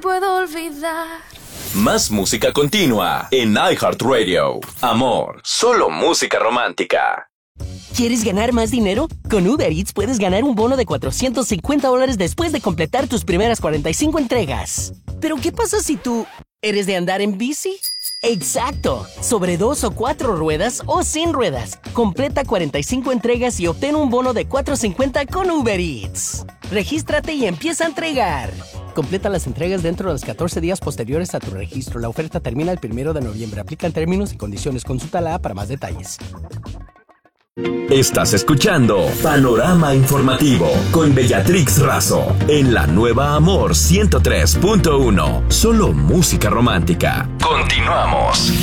puedo olvidar. Más música continua en iHeartRadio. Amor, solo música romántica. ¿Quieres ganar más dinero? Con Uber Eats puedes ganar un bono de $450 después de completar tus primeras 45 entregas. ¿Pero qué pasa si tú eres de andar en bici? ¡Exacto! Sobre 2 o 4 ruedas o sin ruedas. Completa 45 entregas y obtén un bono de $450 con Uber Eats. Regístrate y empieza a entregar. Completa las entregas dentro de los 14 días posteriores a tu registro. La oferta termina el 1 de noviembre. Aplican términos y condiciones. Consulta la app para más detalles. Estás escuchando Panorama Informativo con Bellatrix Razo en la nueva Amor 103.1. Solo música romántica. Continuamos.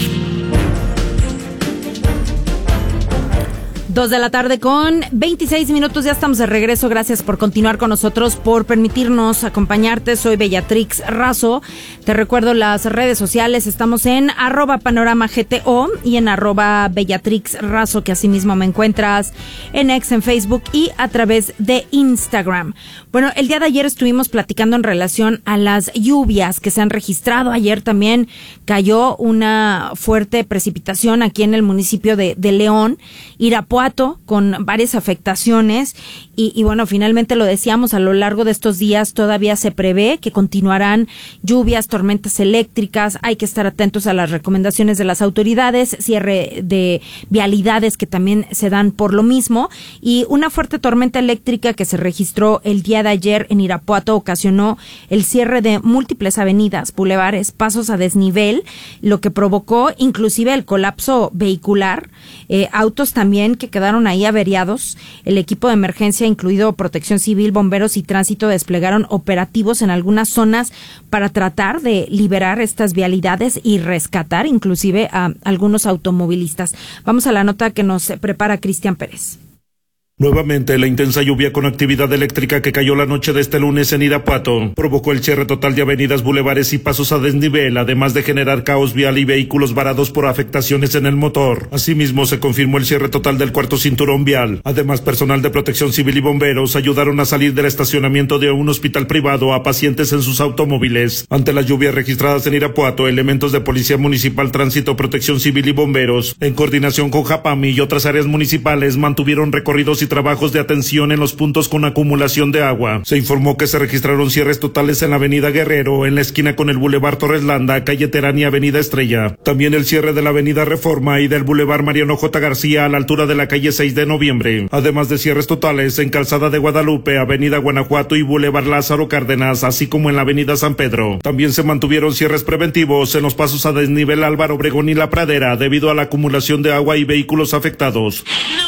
2 de la tarde con 26 minutos, ya estamos de regreso. Gracias por continuar con nosotros, por permitirnos acompañarte. Soy Bellatrix Razo. Te recuerdo las redes sociales, estamos en @panoramagto y en @Bellatrix Razo, que asimismo me encuentras en X, en Facebook y a través de Instagram. Bueno, el día de ayer estuvimos platicando en relación a las lluvias que se han registrado. Ayer también cayó una fuerte precipitación aquí en el municipio de León, Irapuato, con varias afectaciones y bueno, finalmente lo decíamos, a lo largo de estos días todavía se prevé que continuarán lluvias, tormentas eléctricas. Hay que estar atentos a las recomendaciones de las autoridades, cierre de vialidades que también se dan por lo mismo, y una fuerte tormenta eléctrica que se registró el día de ayer en Irapuato ocasionó el cierre de múltiples avenidas, bulevares, pasos a desnivel, lo que provocó inclusive el colapso vehicular, autos también que quedaron ahí averiados. El equipo de emergencia, incluido Protección Civil, bomberos y tránsito, desplegaron operativos en algunas zonas para tratar de liberar estas vialidades y rescatar inclusive a algunos automovilistas. Vamos a la nota que nos prepara Cristian Pérez. Nuevamente, la intensa lluvia con actividad eléctrica que cayó la noche de este lunes en Irapuato provocó el cierre total de avenidas, bulevares y pasos a desnivel, además de generar caos vial y vehículos varados por afectaciones en el motor. Asimismo, se confirmó el cierre total del cuarto cinturón vial. Además, personal de Protección Civil y bomberos ayudaron a salir del estacionamiento de un hospital privado a pacientes en sus automóviles. Ante las lluvias registradas en Irapuato, elementos de Policía Municipal, Tránsito, Protección Civil y bomberos, en coordinación con Japami y otras áreas municipales, mantuvieron recorridos y trabajos de atención en los puntos con acumulación de agua. Se informó que se registraron cierres totales en la avenida Guerrero, en la esquina con el Boulevard Torres Landa, calle Terán y avenida Estrella. También el cierre de la avenida Reforma y del Boulevard Mariano J. García a la altura de la calle 6 de noviembre. Además de cierres totales en Calzada de Guadalupe, avenida Guanajuato y Boulevard Lázaro Cárdenas, así como en la avenida San Pedro. También se mantuvieron cierres preventivos en los pasos a desnivel Álvaro Obregón y La Pradera debido a la acumulación de agua y vehículos afectados.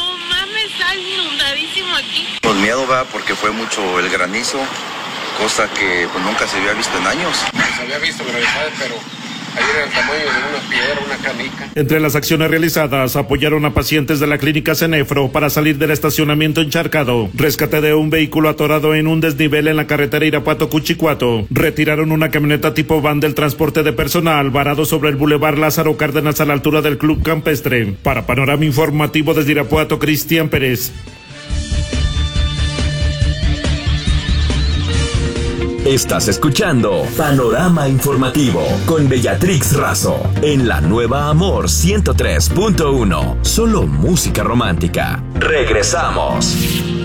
Con miedo va porque fue mucho el granizo, cosa que pues nunca se había visto en años. Se había visto granizada, pero ayer era el tamaño de una piedra, una canica. Entre las acciones realizadas, apoyaron a pacientes de la clínica Cenefro para salir del estacionamiento encharcado, rescate de un vehículo atorado en un desnivel en la carretera Irapuato-Cuchicuato, retiraron una camioneta tipo van del transporte de personal varado sobre el Boulevard Lázaro Cárdenas a la altura del Club Campestre. Para Panorama Informativo desde Irapuato, Cristian Pérez. Estás escuchando Panorama Informativo con Bellatrix Razo en la nueva Amor 103.1. Solo música romántica. Regresamos.